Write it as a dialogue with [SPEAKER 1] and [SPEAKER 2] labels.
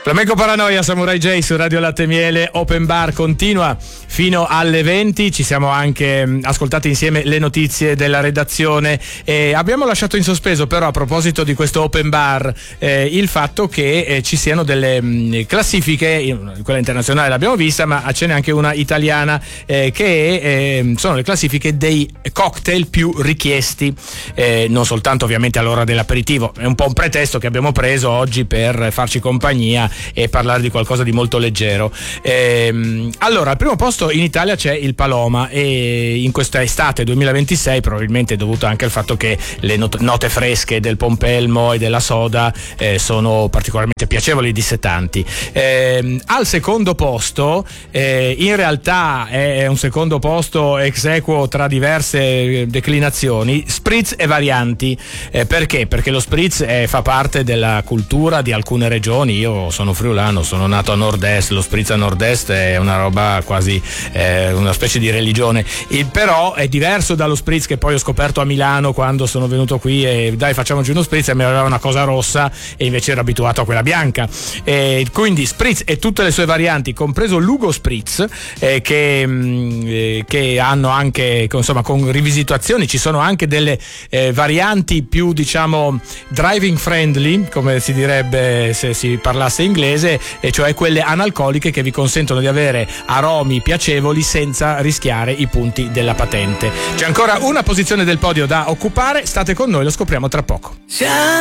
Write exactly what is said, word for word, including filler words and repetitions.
[SPEAKER 1] Flamenco Paranoia, Samurai J su Radio Latte Miele. Open Bar continua fino alle venti. Ci siamo anche mh, ascoltati insieme le notizie della redazione e abbiamo lasciato in sospeso però, a proposito di questo Open Bar, eh, il fatto che eh, ci siano delle mh, classifiche. Quella internazionale l'abbiamo vista, ma ce n'è anche una italiana, eh, che eh, sono le classifiche dei cocktail più richiesti, eh, non soltanto ovviamente all'ora dell'aperitivo. È un po' un pretesto che abbiamo preso oggi per farci compagnia e parlare di qualcosa di molto leggero. Ehm, allora, al primo posto in Italia c'è il Paloma, e in questa estate duemilaventisei, probabilmente dovuto anche al fatto che le not- note fresche del pompelmo e della soda eh, sono particolarmente piacevoli e dissetanti. Ehm, al secondo posto, eh, in realtà è un secondo posto ex equo tra diverse declinazioni, spritz e varianti. Eh, perché? Perché lo spritz eh, fa parte della cultura di alcune regioni. Io sono friulano, sono nato a nord-est, lo spritz a nord-est è una roba quasi eh, una specie di religione. Il, però è diverso dallo spritz che poi ho scoperto a Milano quando sono venuto qui e dai facciamoci uno spritz, e mi aveva una cosa rossa e invece ero abituato a quella bianca. E quindi spritz e tutte le sue varianti, compreso l'Ugo Spritz, eh, che, mh, eh, che hanno anche, insomma, con rivisitazioni. Ci sono anche delle eh, varianti più, diciamo, driving friendly, come si direbbe se si parlasse inglese, e cioè quelle analcoliche che vi consentono di avere aromi piacevoli senza rischiare i punti della patente. C'è ancora una posizione del podio da occupare, state con noi, lo scopriamo tra poco.